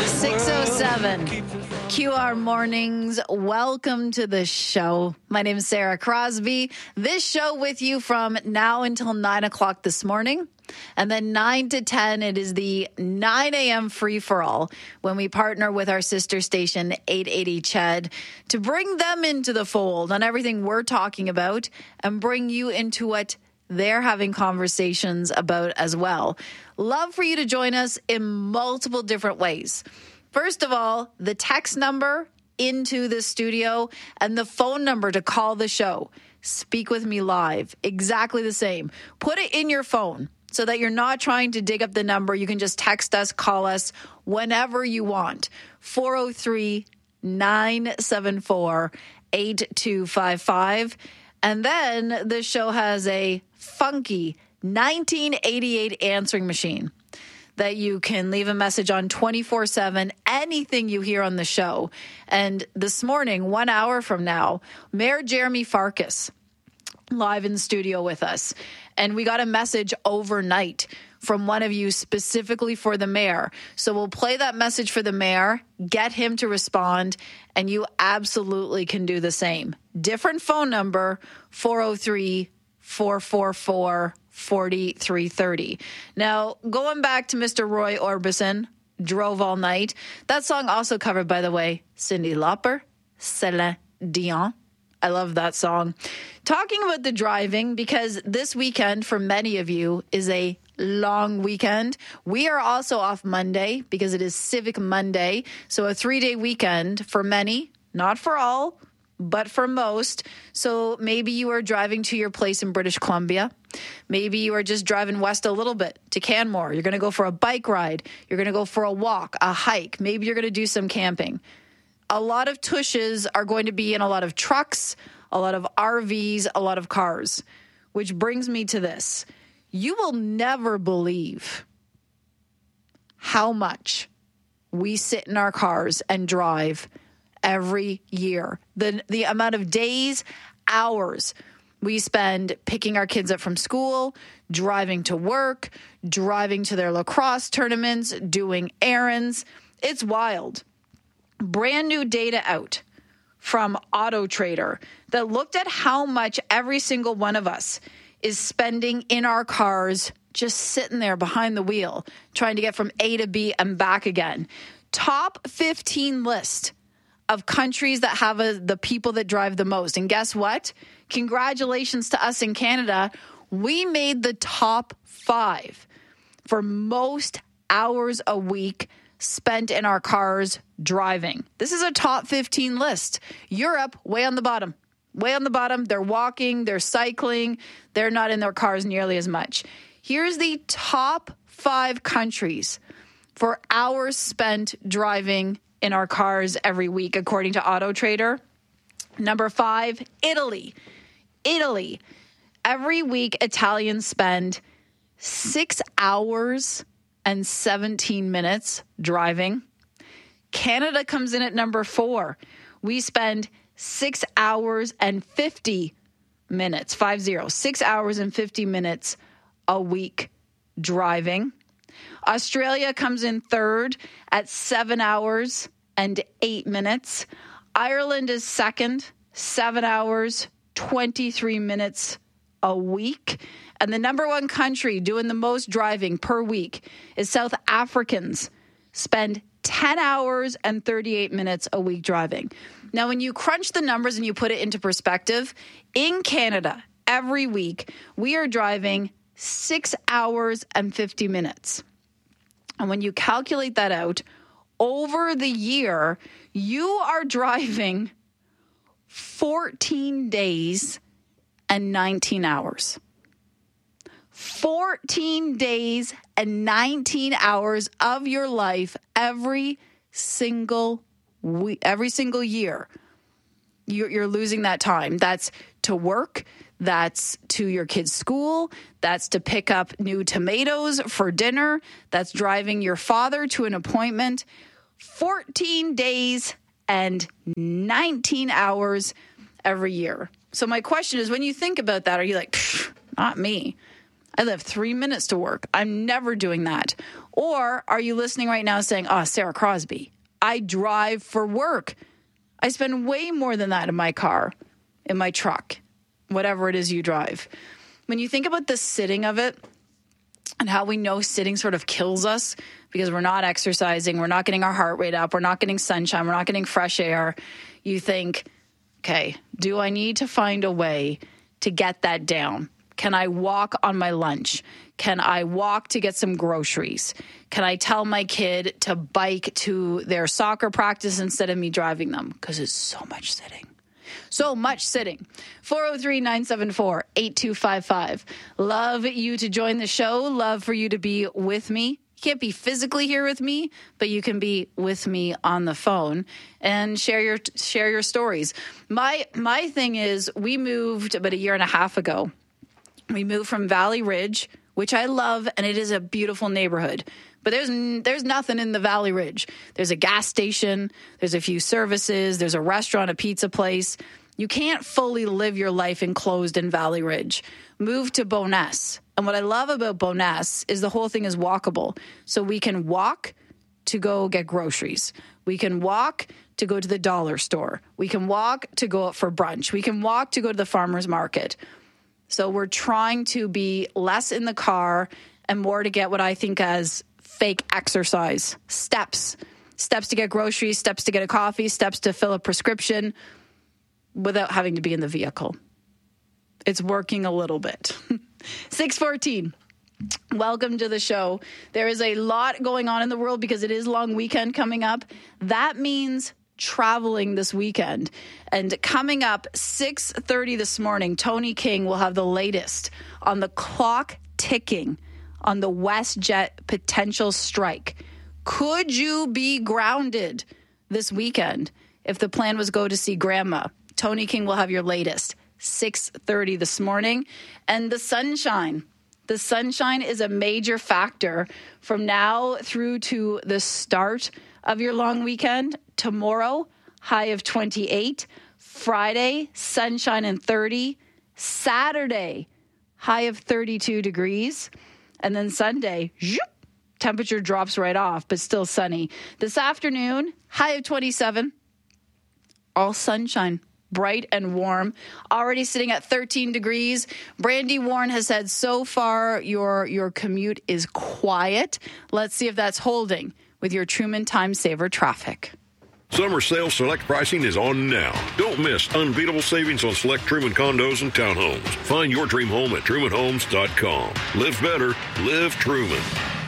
6:07. QR Mornings. Welcome to the show. My name is Sarah Crosby. This show with you from now until 9 o'clock this morning. And then 9 to 10, it is the 9 a.m. free-for-all when we partner with our sister station, 880 CHED, to bring them into the fold on everything we're talking about and bring you into what they're having conversations about as well. Love for you to join us in multiple different ways. First of all, the text number into the studio and the phone number to call the show. Speak with me live. Exactly the same. Put it in your phone so that you're not trying to dig up the number. You can just text us, call us whenever you want. 403-974-8255. And then the show has a funky 1988 answering machine that you can leave a message on 24/7, anything you hear on the show. And this morning, 1 hour from now, Mayor Jeremy Farkas live in the studio with us. And we got a message overnight from one of you specifically for the mayor. So we'll play that message for the mayor, get him to respond, and you absolutely can do the same. Different phone number, 403-444-4330. Now, going back to Mr. Roy Orbison, Drove All Night. That song also covered, by the way, Cyndi Lauper, Celine Dion. I love that song. Talking about the driving, because this weekend for many of you is a long weekend. We are also off Monday because it is Civic Monday. So a 3-day weekend for many, not for all, but for most. So maybe you are driving to your place in British Columbia. Maybe you are just driving west a little bit to Canmore. You're going to go for a bike ride. You're going to go for a walk, a hike. Maybe you're going to do some camping. A lot of tushes are going to be in a lot of trucks, a lot of RVs, a lot of cars, which brings me to this. You will never believe how much we sit in our cars and drive every year. The amount of days, hours we spend picking our kids up from school, driving to work, driving to their lacrosse tournaments, doing errands. It's wild. Brand new data out from Auto Trader that looked at how much every single one of us is spending in our cars just sitting there behind the wheel, trying to get from A to B and back again. Top 15 list of countries that have the people that drive the most. And guess what? Congratulations to us in Canada. We made the top 5 for most hours a week spent in our cars driving. This is a top 15 list. Europe, way on the bottom. Way on the bottom. They're walking, they're cycling, they're not in their cars nearly as much. Here's the top 5 countries for hours spent driving in our cars every week, according to Auto Trader. Number 5, Italy. Italy. Every week, Italians spend 6 hours and 17 minutes driving. Canada comes in at number 4. We spend 6 hours and 50 minutes, 6 hours and 50 minutes a week driving. Australia comes in third at 7 hours and 8 minutes. Ireland is second, 7 hours, 23 minutes a week. And the number 1 country doing the most driving per week is South Africans spend 10 hours and 38 minutes a week driving. Now, when you crunch the numbers and you put it into perspective, in Canada, every week, we are driving 6 hours and 50 minutes. And when you calculate that out, over the year, you are driving 14 days and 19 hours. 14 days and 19 hours of your life every single week, every single year. You're losing that time. That's to work. That's to your kid's school. That's to pick up new tomatoes for dinner. That's driving your father to an appointment. 14 days and 19 hours every year. So my question is, when you think about that, are you like, not me? I live 3 minutes to work. I'm never doing that. Or are you listening right now saying, oh, Sarah Crosby, I drive for work. I spend way more than that in my car, in my truck, whatever it is you drive. When you think about the sitting of it and how we know sitting sort of kills us because we're not exercising, we're not getting our heart rate up, we're not getting sunshine, we're not getting fresh air, you think, okay, do I need to find a way to get that down? Can I walk on my lunch? Can I walk to get some groceries? Can I tell my kid to bike to their soccer practice instead of me driving them? Because it's so much sitting. So much sitting. 403-974-8255. Love you to join the show. Love for you to be with me. You can't be physically here with me, but you can be with me on the phone and share your stories. My thing is, we moved about a year and a half ago. We moved from Valley Ridge, which I love, and it is a beautiful neighborhood. But there's nothing in the Valley Ridge. There's a gas station, there's a few services, there's a restaurant, a pizza place. You can't fully live your life enclosed in Valley Ridge. Move to Bowness. And what I love about Bowness is the whole thing is walkable. So we can walk to go get groceries. We can walk to go to the dollar store. We can walk to go out for brunch. We can walk to go to the farmer's market. So we're trying to be less in the car and more to get what I think as fake exercise. Steps to get groceries, steps to get a coffee, steps to fill a prescription without having to be in the vehicle. It's working a little bit. 6:14. Welcome to the show. There is a lot going on in the world because it is long weekend coming up. That means traveling this weekend. And coming up 6:30 this morning, Tony King will have the latest on the clock ticking on the WestJet potential strike. Could you be grounded this weekend if the plan was go to see grandma? Tony King will have your latest 6:30 this morning. And the sunshine. The sunshine is a major factor from now through to the start of your long weekend. Tomorrow, high of 28. Friday, sunshine and 30. Saturday, high of 32 degrees. And then Sunday, temperature drops right off, but still sunny. This afternoon, high of 27. All sunshine. Bright and warm, already sitting at 13 degrees. Brandy Warren has said so far your commute is quiet. Let's see if that's holding with your Truman Time Saver traffic. Summer sale select pricing is on now. Don't miss unbeatable savings on select Truman condos and townhomes. Find your dream home at trumanhomes.com. Live better, live Truman.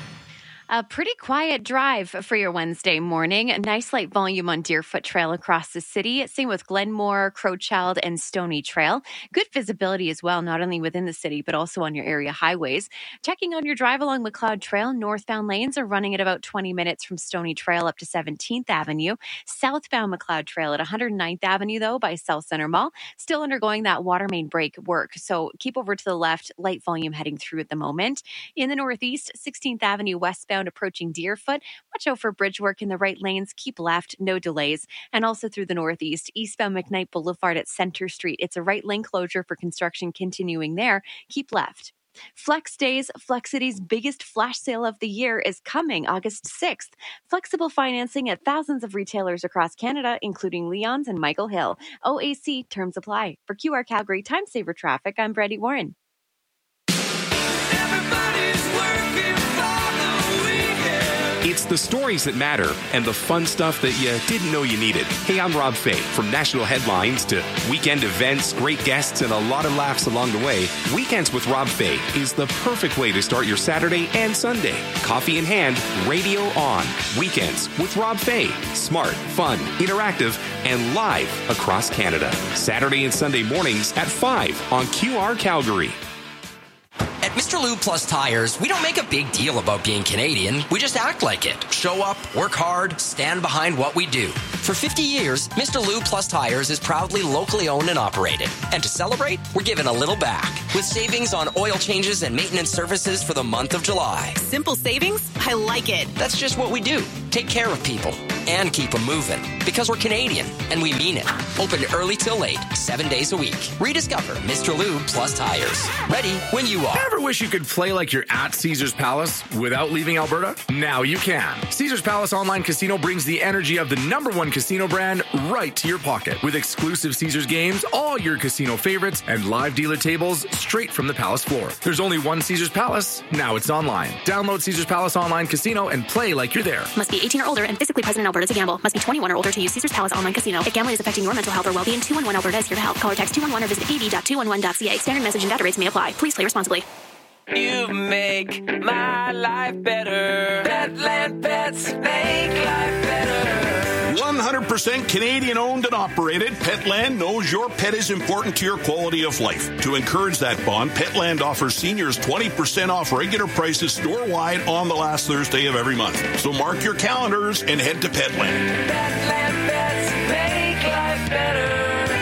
A pretty quiet drive for your Wednesday morning. A nice light volume on Deerfoot Trail across the city. Same with Glenmore, Crowchild, and Stony Trail. Good visibility as well, not only within the city, but also on your area highways. Checking on your drive along McLeod Trail, northbound lanes are running at about 20 minutes from Stony Trail up to 17th Avenue. Southbound McLeod Trail at 109th Avenue, though, by South Center Mall. Still undergoing that water main break work, so keep over to the left. Light volume heading through at the moment. In the northeast, 16th Avenue westbound approaching Deerfoot. Watch out for bridge work in the right lanes. Keep left, no delays. And also through the northeast, eastbound McKnight Boulevard at Center Street. It's a right lane closure for construction continuing there. Keep left. Flex Days, Flexity's biggest flash sale of the year is coming August 6th. Flexible financing at thousands of retailers across Canada, including Leon's and Michael Hill. OAC terms apply. For QR Calgary Time Saver Traffic, I'm Brandy Warren. It's the stories that matter and the fun stuff that you didn't know you needed. Hey, I'm Rob Fay. From national headlines to weekend events, great guests, and a lot of laughs along the way, Weekends with Rob Fay is the perfect way to start your Saturday and Sunday. Coffee in hand, radio on. Weekends with Rob Fay. Smart, fun, interactive, and live across Canada. Saturday and Sunday mornings at 5 on QR Calgary. At Mr. Lube Plus Tires, we don't make a big deal about being Canadian. We just act like it. Show up, work hard, stand behind what we do. For 50 years, Mr. Lube Plus Tires is proudly locally owned and operated. And to celebrate, we're giving a little back with savings on oil changes and maintenance services for the month of July. Simple savings? I like it. That's just what we do. Take care of people. and keep them moving. Because we're Canadian, and we mean it. Open early till late, 7 days a week. Rediscover Mr. Lube Plus Tires. Ready when you are. Ever wish you could play like you're at Caesars Palace without leaving Alberta? Now you can. Caesars Palace Online Casino brings the energy of the #1 casino brand right to your pocket. With exclusive Caesars games, all your casino favorites, and live dealer tables straight from the Palace floor. There's only one Caesars Palace. Now it's online. Download Caesars Palace Online Casino and play like you're there. Must be 18 or older and physically present in Alberta to gamble. Must be 21 or older to use Caesars Palace Online Casino. If gambling is affecting your mental health or well-being, 211 Alberta is here to help. Call or text 211 or visit ad.211.ca. Standard message and data rates may apply. Please play responsibly. You make my life better. Petland Pets make life better. 100% Canadian owned and operated, Petland knows your pet is important to your quality of life. To encourage that bond, Petland offers seniors 20% off regular prices store-wide on the last Thursday of every month. So mark your calendars and head to Petland. Petland Pets make life better.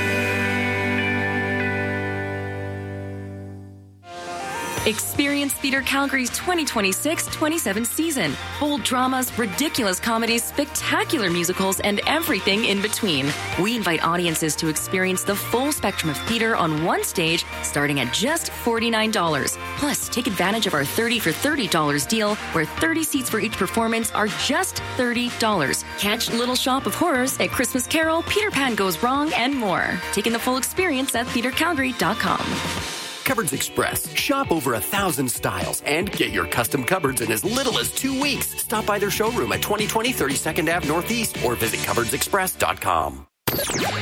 Experience Theatre Calgary's 2026-27 season. Bold dramas, ridiculous comedies, spectacular musicals, and everything in between. We invite audiences to experience the full spectrum of theatre on one stage, starting at just $49. Plus, take advantage of our 30 for $30 deal, where 30 seats for each performance are just $30. Catch Little Shop of Horrors, A Christmas Carol, Peter Pan Goes Wrong, and more. Taking the full experience at theatrecalgary.com. Cupboards Express. Shop over 1,000 styles and get your custom cupboards in as little as 2 weeks. Stop by their showroom at 2020 32nd Ave Northeast or visit cupboardsexpress.com.